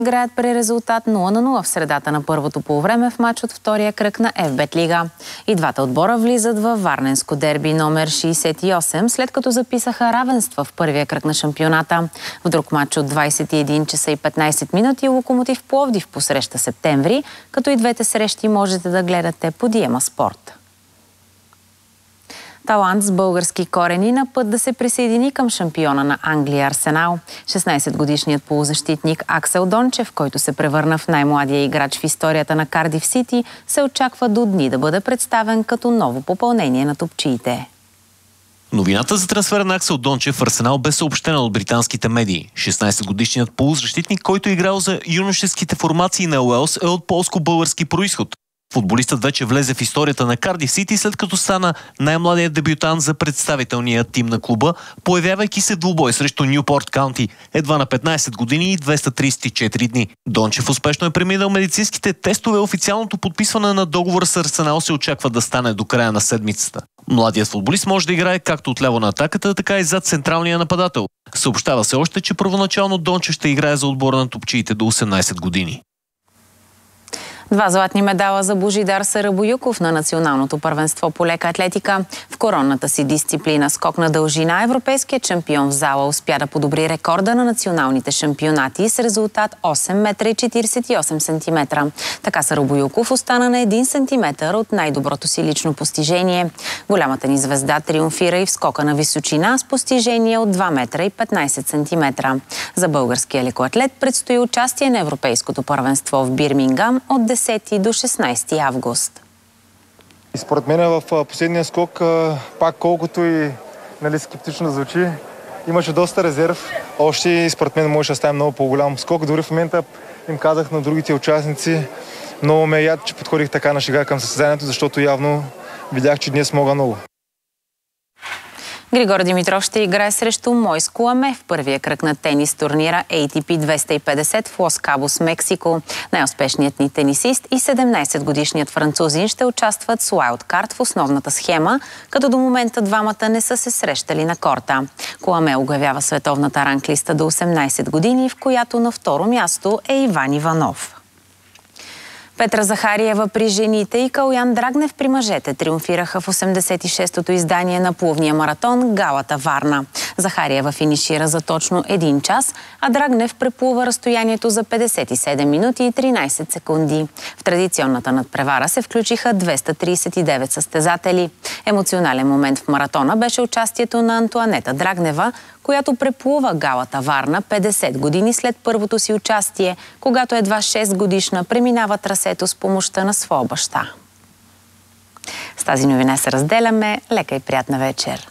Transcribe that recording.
Играят при резултат 0-0 в средата на първото полувреме в матч от втория кръг на ФБ Лига. И двата отбора влизат във варненско дерби номер 68, след като записаха равенства в първия кръг на шампионата. В друг матч от 21 часа и 15 минути Локомотив Пловдив посреща Септември, като и двете срещи можете да гледате по Диема Спорт. Талант с български корени на път да се присъедини към шампиона на Англия Арсенал. 16-годишният полузащитник Аксел Дончев, който се превърна в най-младия играч в историята на Кардиф Сити, се очаква до дни да бъде представен като ново попълнение на топчиите. Новината за трансфера на Аксел Дончев в Арсенал бе съобщена от британските медии. 16-годишният полузащитник, който играл за юношеските формации на Уелс, е от полско-български произход. Футболистът вече влезе в историята на Кардиф Сити, след като стана най-младият дебютант за представителния тим на клуба, появявайки се в двубой срещу Нюпорт Каунти едва на 15 години и 234 дни. Дончев успешно е преминал медицинските тестове. Официалното подписване на договора с Арсенал се очаква да стане до края на седмицата. Младият футболист може да играе както отляво на атаката, така и зад централния нападател. Съобщава се още, че първоначално Дончев ще играе за отбора на топчиите до 18 години. 2 златни медала за Божидар Сарабоюков на националното първенство по лека атлетика. В коронната си дисциплина скок на дължина европейският шампион в зала успя да подобри рекорда на националните шампионати с резултат 8 метра и 48 сантиметра. Така Сарабоюков остана на 1 сантиметър от най-доброто си лично постижение. Голямата ни звезда триумфира и в скока на височина с постижение от 2 метра и 15 сантиметра. За българския лекоатлет предстои участие на европейското първенство в Бирмингам от 10 до 16 август. И според мен в последния скок, пак колкото и скептично да звучи, имаше доста резерв. Още и според мен можеше да стане много по-голям скок. Дори в момента им казах на другите участници, много ме яд, че подходих така на шега към състезанието, защото явно видях, че днес мога много. Григор Димитров ще играе срещу Мойско Аме в първия кръг на тенис турнира ATP 250 в Лос Кабос, Мексико. Най-успешният ни тенисист и 17-годишният французин ще участват с уайлдкарт в основната схема, като до момента двамата не са се срещали на корта. Коаме оглавява световната ранглиста до 18 години, в която на второ място е Иван Иванов. Петра Захариева при жените и Калуян Драгнев при мъжете триумфираха в 86-тото издание на плувния маратон Галата Варна. Захариева финишира за точно 1 час, а Драгнев преплува разстоянието за 57 минути и 13 секунди. В традиционната надпревара се включиха 239 състезатели. Емоционален момент в маратона беше участието на Антоанета Драгнева, която преплува Галата Варна 50 години след първото си участие, когато едва 6 годишна преминава трасето с помощта на своя баща. С тази новина се разделяме. Лека и приятна вечер!